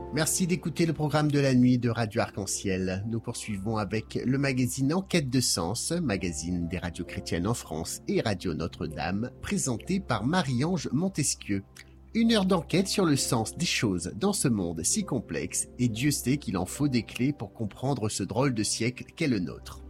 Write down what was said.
Merci d'écouter le programme de la nuit de Radio Arc-en-Ciel. Nous poursuivons avec le magazine En Quête de Sens, magazine des radios chrétiennes en France et Radio Notre-Dame, présenté par Marie-Ange Montesquieu. 1 heure d'enquête sur le sens des choses dans ce monde si complexe, et Dieu sait qu'il en faut des clés pour comprendre ce drôle de siècle qu'est le nôtre.